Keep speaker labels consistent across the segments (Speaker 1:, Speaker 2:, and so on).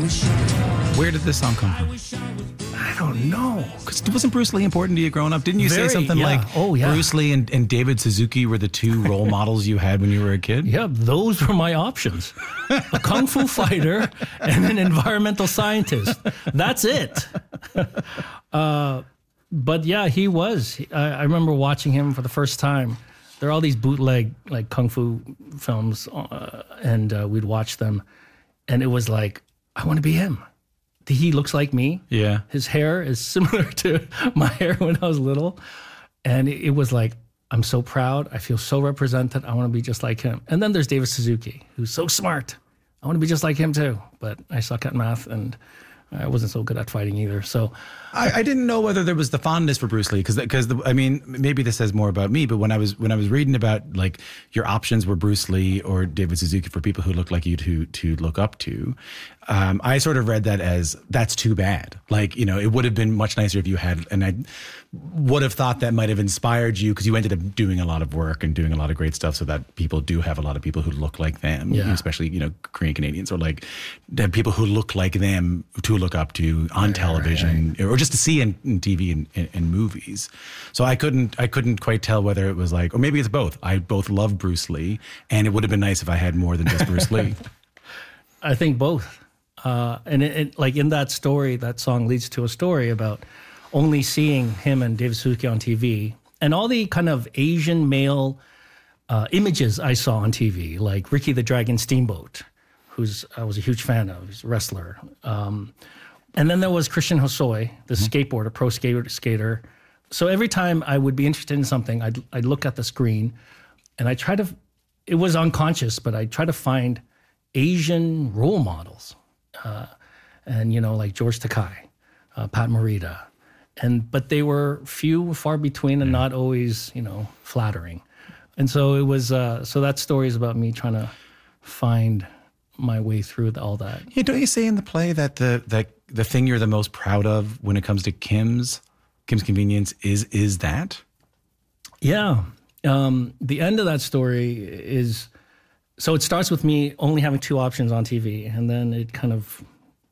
Speaker 1: Where did this song come from?
Speaker 2: I don't know.
Speaker 1: Because wasn't Bruce Lee important to you growing up? Didn't you say something like Bruce Lee and David Suzuki were the two role models you had when you were a kid?
Speaker 2: Yeah, those were my options. A kung fu fighter and an environmental scientist. That's it. But yeah, he was. I remember watching him for the first time. There are all these bootleg like kung fu films, and we'd watch them. And it was like, I want to be him. He looks like me.
Speaker 1: Yeah.
Speaker 2: His hair is similar to my hair when I was little. And it was like, I'm so proud. I feel so represented. I want to be just like him. And then there's David Suzuki, who's so smart. I want to be just like him too. But I suck at math and I wasn't so good at fighting either. So
Speaker 1: I didn't know whether there was the fondness for Bruce Lee because I mean, maybe this says more about me, but when I was reading about like your options were Bruce Lee or David Suzuki for people who look like you to look up to, I sort of read that as that's too bad. Like, you know, it would have been much nicer if you had, and I would have thought that might have inspired you because you ended up doing a lot of work and doing a lot of great stuff so that people do have a lot of people who look like them, especially, you know, Korean Canadians or like people who look like them to look up to on television or just to see in TV and movies. So I couldn't quite tell whether it was like, or maybe it's both. I both love Bruce Lee and it would have been nice if I had more than just Bruce Lee.
Speaker 2: I think both. And it, like in that story, that song leads to a story about only seeing him and David Suzuki on TV and all the kind of Asian male images I saw on TV, like Ricky the Dragon Steamboat, I was a huge fan of. He's a wrestler. And then there was Christian Hosoi, the skateboarder, pro skater. So every time I would be interested in something, I'd look at the screen and I try to, it was unconscious, but I try to find Asian role models. And, you know, like George Takei, Pat Morita. But they were few, far between, and not always, you know, flattering. And so it was, so that story is about me trying to find my way through all that.
Speaker 1: Yeah, don't you say in the play that the thing you're the most proud of when it comes to Kim's Convenience is that? Yeah.
Speaker 2: The end of that story is, so it starts with me only having two options on TV. And then it kind of,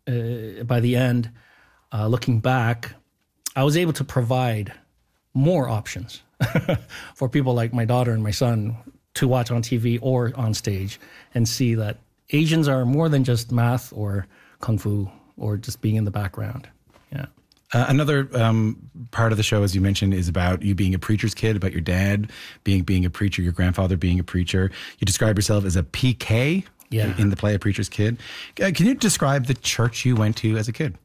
Speaker 2: by the end, looking back, I was able to provide more options for people like my daughter and my son to watch on TV or on stage and see that Asians are more than just math or kung fu or just being in the background. Yeah.
Speaker 1: Another part of the show, as you mentioned, is about you being a preacher's kid, about your dad being a preacher, your grandfather being a preacher. You describe yourself as a PK in the play, A Preacher's Kid. Can you describe the church you went to as a kid?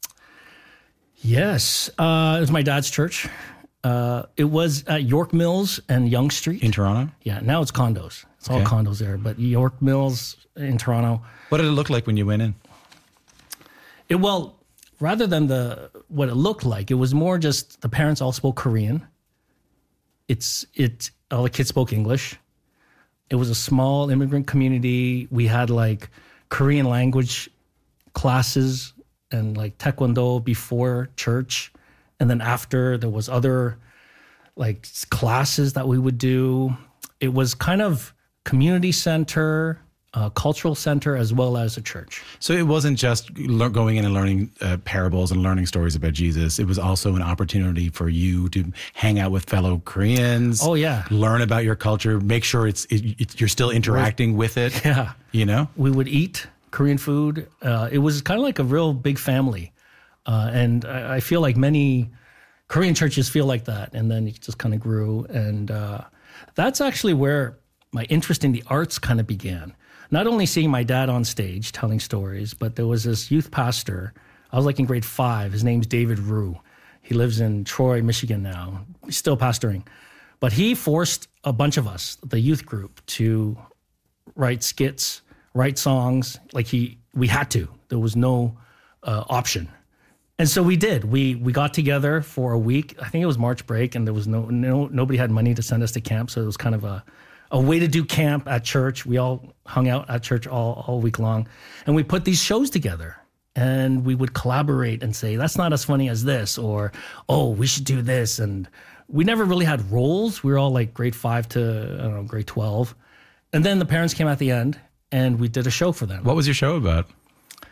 Speaker 2: Yes. It was my dad's church. It was at York Mills and Yonge Street.
Speaker 1: In Toronto?
Speaker 2: Yeah, now it's condos. It's all condos there, but York Mills in Toronto.
Speaker 1: What did it look like when you went in?
Speaker 2: Well, rather than what it looked like, it was more just the parents all spoke Korean. All the kids spoke English. It was a small immigrant community. We had like Korean language classes and like Taekwondo before church. And then after, there was other like classes that we would do. It was kind of community center, cultural center, as well as a church.
Speaker 1: So it wasn't just going in and learning parables and learning stories about Jesus. It was also an opportunity for you to hang out with fellow Koreans.
Speaker 2: Oh, yeah.
Speaker 1: Learn about your culture. Make sure you're still interacting with it.
Speaker 2: Yeah.
Speaker 1: You know?
Speaker 2: We would eat Korean food. It was kind of like a real big family. And I feel like many Korean churches feel like that. And then it just kind of grew. And that's actually where my interest in the arts kind of began. Not only seeing my dad on stage telling stories, but there was this youth pastor. I was like in grade 5. His name's David Rue. He lives in Troy, Michigan now. He's still pastoring. But he forced a bunch of us, the youth group, to write skits, write songs. Like we had to. There was no option. And so we did. We got together for a week. I think it was March break, and there was nobody had money to send us to camp. So it was kind of a way to do camp at church. We all hung out at church all week long. And we put these shows together. And we would collaborate and say, that's not as funny as this. Or, oh, we should do this. And we never really had roles. We were all like grade 5 to, I don't know, grade 12. And then the parents came at the end, and we did a show for them.
Speaker 1: What was your show about?